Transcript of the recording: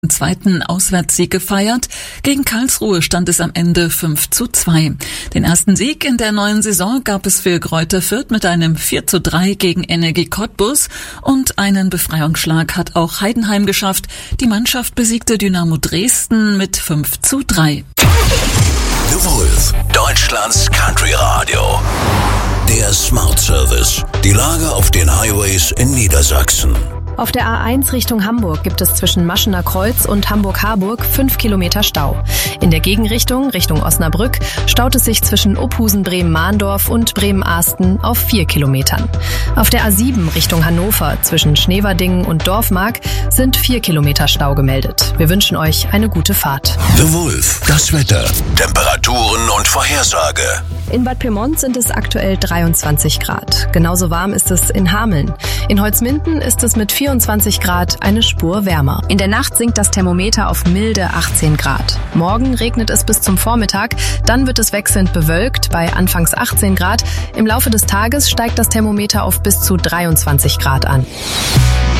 zweiten Auswärtssieg gefeiert. Gegen Karlsruhe stand es am Ende 5:2. Den ersten Sieg in der neuen Saison gab es für Greuther Fürth mit einem 4:3 gegen Energie Cottbus und einen Befreiungsschlag hat auch Heidenheim geschafft. Die Mannschaft besiegte Dynamo Dresden mit 5:3. The Wolf, Deutschlands Country Radio. Der Smart Service. Die Lage auf den Highways in Niedersachsen. Auf der A1 Richtung Hamburg gibt es zwischen Maschener Kreuz und Hamburg-Harburg 5 Kilometer Stau. In der Gegenrichtung, Richtung Osnabrück, staut es sich zwischen Ophusen-Bremen-Mahndorf und Bremen-Ahsten auf 4 Kilometern. Auf der A7 Richtung Hannover zwischen Schneverdingen und Dorfmark sind 4 Kilometer Stau gemeldet. Wir wünschen euch eine gute Fahrt. The Wolf, das Wetter, Temperaturen und Vorhersage. In Bad Pyrmont sind es aktuell 23 Grad. Genauso warm ist es in Hameln. In Holzminden ist es mit 24 Grad eine Spur wärmer. In der Nacht sinkt das Thermometer auf milde 18 Grad. Morgen regnet es bis zum Vormittag, dann wird es wechselnd bewölkt bei anfangs 18 Grad. Im Laufe des Tages steigt das Thermometer auf bis zu 23 Grad an.